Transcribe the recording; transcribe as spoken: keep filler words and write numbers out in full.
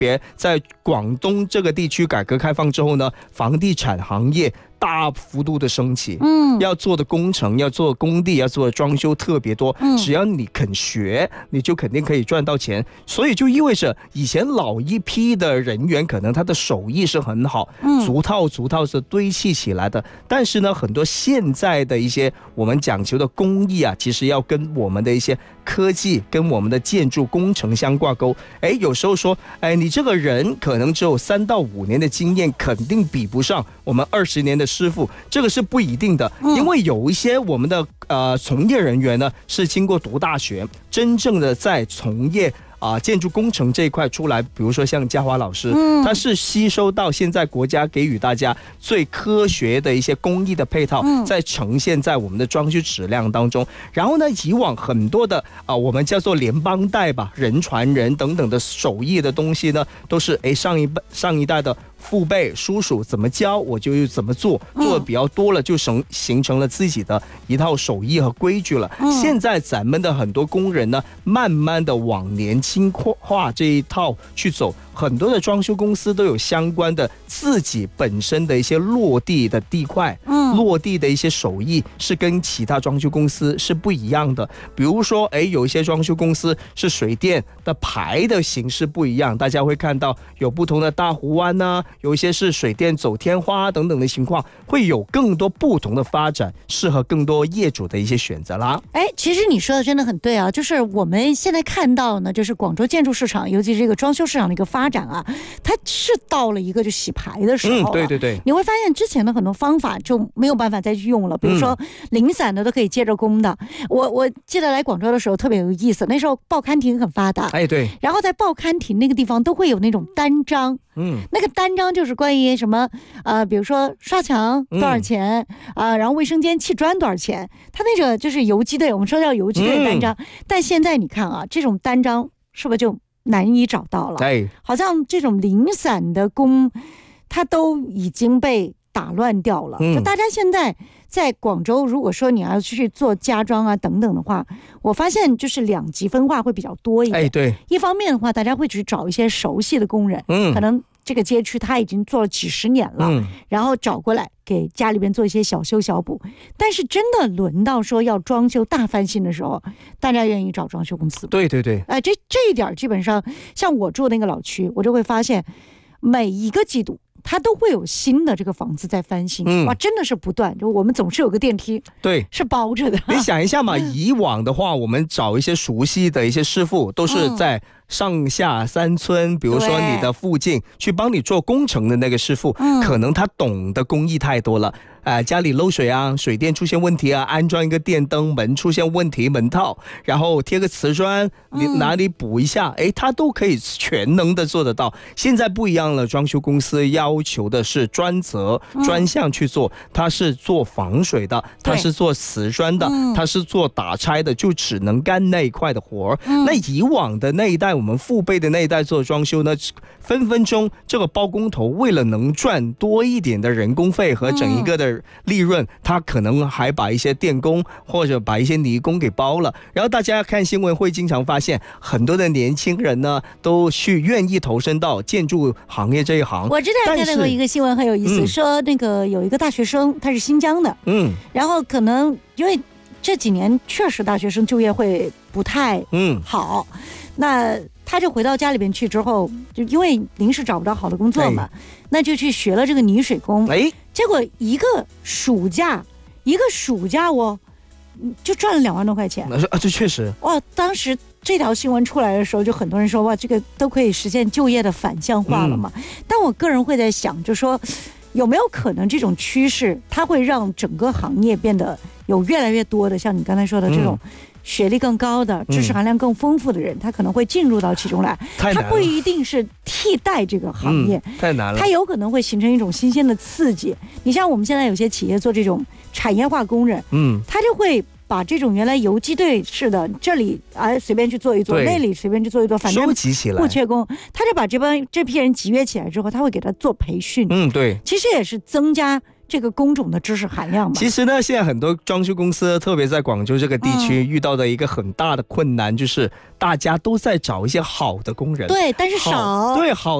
别在广东这个地区改革开放之后呢，房地产行业大幅度的升起，嗯，要做的工程、要做的工地、要做的装修特别多，嗯，只要你肯学，你就肯定可以赚到钱。所以就意味着以前老一批的人员可能他的手艺是很好，嗯，逐套逐套是堆砌起来的。但是呢，很多现在的一些我们讲求的工艺啊，其实要跟我们的一些科技、跟我们的建筑工程相挂钩。哎，有时候说，哎，你这个人可能只有三到五年的经验，肯定比不上我们二十年的师傅，这个是不一定的，因为有一些我们的呃从业人员呢是经过读大学，真正的在从业啊、呃，建筑工程这一块出来，比如说像嘉华老师，嗯，他是吸收到现在国家给予大家最科学的一些工艺的配套，嗯，在呈现在我们的装修质量当中。然后呢，以往很多的啊、呃，我们叫做联邦代吧、人传人等等的手艺的东西呢，都是哎上一辈上一代的父辈叔叔怎么教我就怎么做，做的比较多了就形形成了自己的一套手艺和规矩了。嗯、现在咱们的很多工人呢，慢慢的往年轻化这一套去走，很多的装修公司都有相关的自己本身的一些落地的地块，嗯，落地的一些手艺是跟其他装修公司是不一样的。比如说，哎，有一些装修公司是水电的排的形式不一样，大家会看到有不同的大湖湾呢、啊。有一些是水电走天花等等的情况，会有更多不同的发展，适合更多业主的一些选择啦。 哎，其实你说的真的很对啊，就是我们现在看到呢，就是广州建筑市场，尤其是这个装修市场的一个发展啊，它是到了一个就洗牌的时候了。 嗯，对对对， 你会发现之前的很多方法就没有办法再去用了，比如说零散的都可以接着工的。嗯、我我记得来广州的时候特别有意思，那时候报刊亭很发达， 哎对， 然后在报刊亭那个地方都会有那种单张。嗯，那个单张就是关于什么呃，比如说刷墙多少钱啊、嗯呃，然后卫生间砌砖多少钱，它那个就是游击队，我们说叫游击队单张、嗯。但现在你看啊，这种单张是不是就难以找到了？对，好像这种零散的工，它都已经被打乱掉了。嗯、就大家现在在广州，如果说你要去做家装啊等等的话，我发现就是两极分化会比较多一点。哎，对，一方面的话，大家会去找一些熟悉的工人，嗯，可能这个街区他已经做了几十年了，嗯，然后找过来给家里边做一些小修小补。但是真的轮到说要装修大翻新的时候，大家愿意找装修公司。 对对对， 哎、呃，这这一点基本上，像我住那个老区，我就会发现每一个季度。它都会有新的这个房子在翻新，嗯、哇，真的是不断。就我们总是有个电梯，对，是包着的。 你想一下嘛，以往的话，我们找一些熟悉的一些师傅，都是在上下三村，比如说你的附近去帮你做工程的那个师傅，嗯、可能他懂的工艺太多了。呃，家里漏水啊，水电出现问题啊，安装一个电灯，门出现问题，门套，然后贴个瓷砖，你哪里补一下，哎、嗯，他都可以全能的做得到。现在不一样了，装修公司要求的是专责、嗯、专项去做，他是做防水的，他是做瓷砖的，他是做打拆的，就只能干那一块的活、嗯、那以往的那一代，我们父辈的那一代做装修呢，分分钟这个包工头为了能赚多一点的人工费和整一个的利润，他可能还把一些电工或者把一些泥工给包了。然后大家看新闻会经常发现，很多的年轻人呢都去愿意投身到建筑行业这一行。 我之前看到过一个新闻很有意思，嗯、说那个有一个大学生，他是新疆的，嗯，然后可能因为这几年确实大学生就业会不太好，嗯、那他就回到家里边去之后，就因为临时找不到好的工作嘛，那就去学了这个泥水工。哎，结果一个暑假，一个暑假哦，就赚了两万多块钱。 啊，这确实。 哇，当时这条新闻出来的时候，就很多人说哇，这个都可以实现就业的反向化了嘛。嗯、但我个人会在想，就说有没有可能这种趋势，它会让整个行业变得有越来越多的像你刚才说的这种。嗯学历更高的、知识含量更丰富的人，嗯、他可能会进入到其中来。他不一定是替代这个行业， 嗯、太难了。 他有可能会形成一种新鲜的刺激。你像我们现在有些企业做这种产业化工人，嗯，他就会把这种原来游击队式的，这里啊随便去做一做，那里随便去做一做，反正收集起来不缺工，他就把这帮这批人集约起来之后，他会给他做培训。嗯，对，其实也是增加这个工种的知识含量吧。 其实呢，现在很多装修公司，特别在广州这个地区、嗯、遇到的一个很大的困难，就是大家都在找一些好的工人。 对，但是少。 对，好。